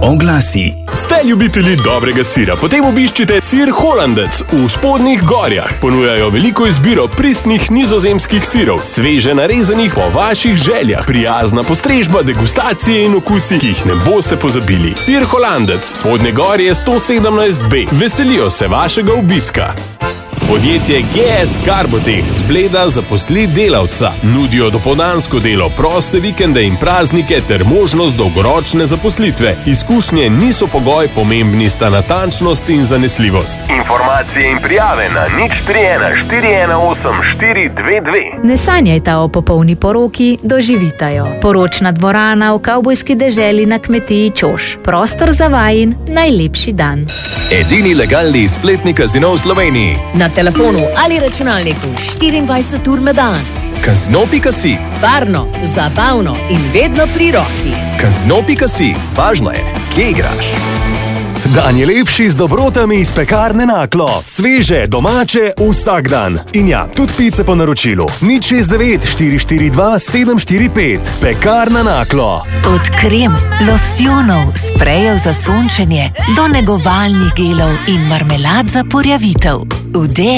Oglasi. Ste ljubitelji dobrega sira, potem obiščite Sir Hollandec v Spodnjih Gorjah. Ponujajo veliko izbiro pristnih nizozemskih sirov, sveže narezanih po vaših željah, prijazna postrežba, degustacije in okusi, ki jih ne boste pozabili. Sir Hollandec, Spodnje Gorje 117B. Veselijo se vašega obiska. Podjetje GS Carbotech z Bleda zaposli delavca. Nudijo dopoldansko delo, proste vikende in praznike ter možnost dolgoročne zaposlitve. Izkušnje niso pogoj, pomembni sta natančnost in zanesljivost. Informacije in prijave na 031 418 422. Ne sanjajta o popolni poroki, doživitajo. Poročna dvorana v kavbojski deželi na kmetiji Čoš. Prostor za vajin najlepši dan. Edini legalni spletni kazino v Sloveniji. Na telefonu ali računalniku 24 ur na dan. Kazino.si. Varno, zabavno in vedno pri roki. Kazino.si. Važno je, kje igraš. Dan je lepši z dobrotami iz Pekarne Naklo. Sveže, domače, vsak dan. In ja, tudi pice po naročilu. 069 442 745. Pekarna Naklo. Od krem, losjonov, sprejev za sončenje do negovalnih gelov in marmelad za porjavitev.